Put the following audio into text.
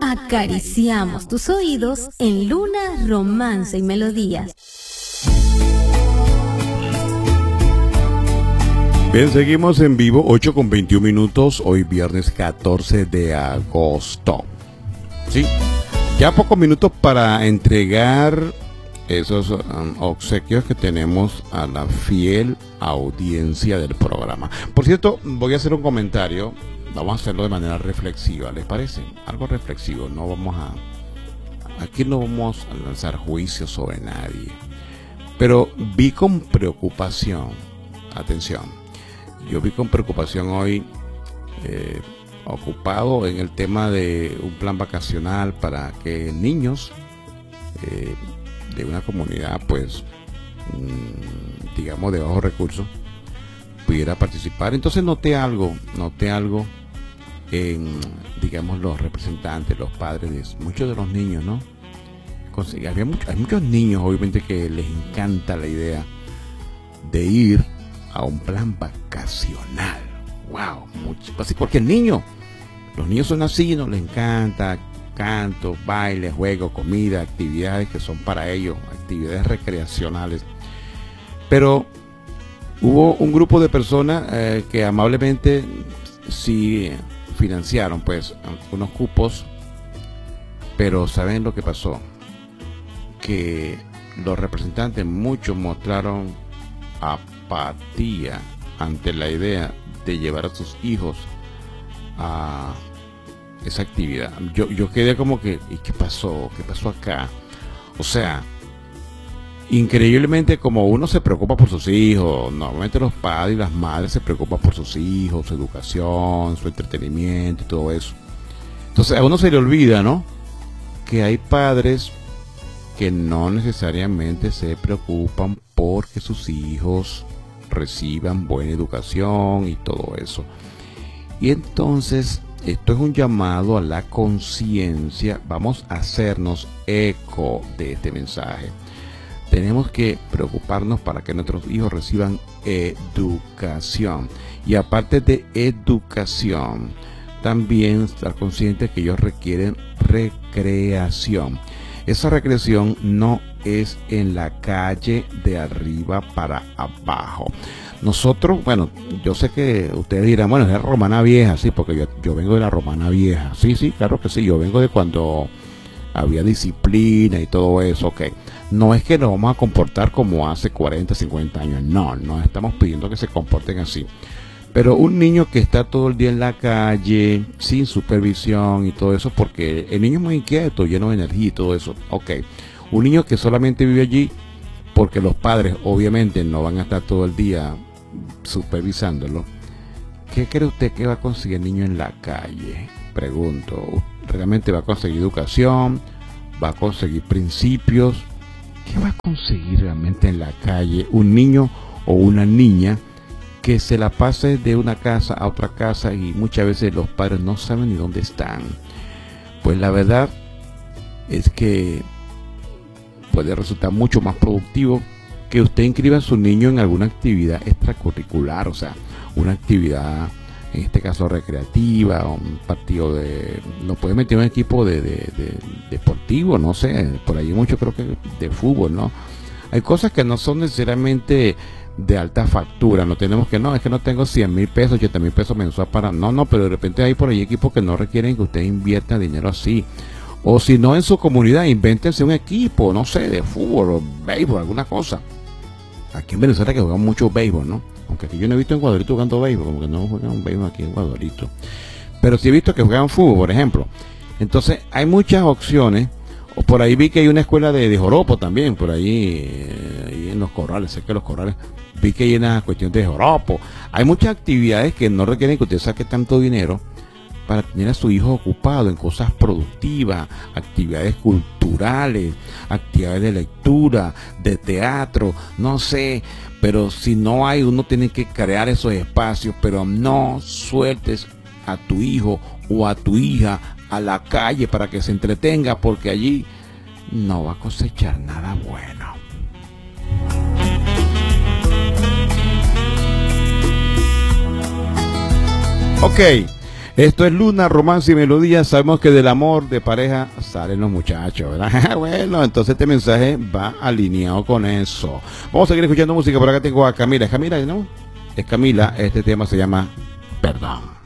acariciamos tus oídos en Luna, Romance y Melodías. Bien, seguimos en vivo, 8:21, hoy viernes 14 de agosto. Sí, ya pocos minutos para entregar esos obsequios que tenemos a la fiel audiencia del programa. Por cierto, voy a hacer un comentario, vamos a hacerlo de manera reflexiva, ¿les parece? Algo reflexivo, aquí no vamos a lanzar juicios sobre nadie, pero vi con preocupación, atención, yo vi con preocupación hoy, ocupado en el tema de un plan vacacional para que niños de una comunidad, pues, digamos, de bajos recursos, pudiera participar. Entonces noté algo en, digamos, los representantes, los padres de muchos de los niños, ¿no? Hay muchos niños, obviamente, que les encanta la idea de ir a un plan vacacional. Wow, así porque los niños son así, no les encanta canto, baile, juego, comida, actividades que son para ellos, actividades recreacionales. Pero hubo un grupo de personas que amablemente sí financiaron pues unos cupos, pero ¿saben lo que pasó? Que los representantes, muchos mostraron apatía ante la idea de llevar a sus hijos a esa actividad. Yo quedé como que, ¿y qué pasó? ¿Qué pasó acá? O sea, increíblemente, como uno se preocupa por sus hijos, normalmente los padres y las madres se preocupan por sus hijos, su educación, su entretenimiento y todo eso. Entonces a uno se le olvida, ¿no?, que hay padres que no necesariamente se preocupan porque sus hijos reciban buena educación y todo eso. Y entonces esto es un llamado a la conciencia. Vamos a hacernos eco de este mensaje. Tenemos que preocuparnos para que nuestros hijos reciban educación. Y aparte de educación, también estar conscientes que ellos requieren recreación. Esa recreación no es en la calle de arriba para abajo. Nosotros, bueno, yo sé que ustedes dirán, bueno, es la Romana Vieja, sí, porque yo vengo de la Romana Vieja. Sí, claro que sí, yo vengo de cuando había disciplina y todo eso, ok. No es que nos vamos a comportar como hace 40, 50 años, no estamos pidiendo que se comporten así. Pero un niño que está todo el día en la calle, sin supervisión y todo eso, porque el niño es muy inquieto, lleno de energía y todo eso, ok. Un niño que solamente vive allí, porque los padres obviamente no van a estar todo el día supervisándolo, ¿qué cree usted que va a conseguir el niño en la calle? Pregunto, ¿realmente va a conseguir educación? ¿Va a conseguir principios? ¿Qué va a conseguir realmente en la calle un niño o una niña que se la pase de una casa a otra casa y muchas veces los padres no saben ni dónde están? Pues la verdad es que puede resultar mucho más productivo que usted inscriba a su niño en alguna actividad extracurricular, o sea, una actividad, en este caso recreativa, un partido lo puede meter en un equipo de deportivo, no sé, por ahí mucho creo que de fútbol, ¿no? Hay cosas que no son necesariamente de alta factura, no tenemos que, no, es que no tengo 100,000 pesos, 80,000 pesos mensual para, no, pero de repente hay por ahí equipos que no requieren que usted invierta dinero así. O si no, en su comunidad, invéntense un equipo, no sé, de fútbol o béisbol, alguna cosa. Aquí en Venezuela que juegan mucho béisbol, ¿no? Aunque aquí yo no he visto en Guadalito jugando béisbol, como que no juegan béisbol aquí en Guadalito. Pero sí he visto que juegan fútbol, por ejemplo. Entonces, hay muchas opciones. O por ahí vi que hay una escuela de joropo también, por ahí en los corrales, sé que los corrales, vi que hay una cuestión de joropo. Hay muchas actividades que no requieren que usted saque tanto dinero para tener a su hijo ocupado en cosas productivas, actividades culturales, actividades de lectura, de teatro, no sé, pero si no hay, uno tiene que crear esos espacios, pero no sueltes a tu hijo o a tu hija a la calle para que se entretenga, porque allí no va a cosechar nada bueno. Ok. Esto es Luna, Romance y Melodía. Sabemos que del amor de pareja salen los muchachos, ¿verdad? Bueno, entonces este mensaje va alineado con eso. Vamos a seguir escuchando música. Por acá tengo a Camila. ¿Es Camila, no? Es Camila. Este tema se llama Perdón.